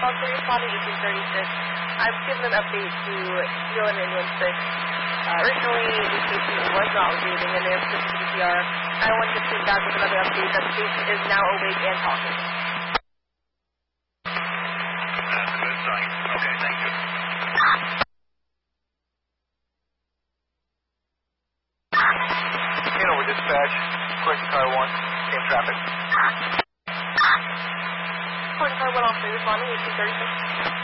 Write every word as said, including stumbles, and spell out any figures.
Falcon responding eighteen thirty-six. I've given an update to Kilo and Indian six. Uh, originally, the station was not receiving, and they're switched to the P R. I wanted to feed back with another update that the station is now awake and talking. That's a good sign. Okay, thank you. Hanover dispatch, question car one, same traffic. Question car one, also responding eighteen thirty-six.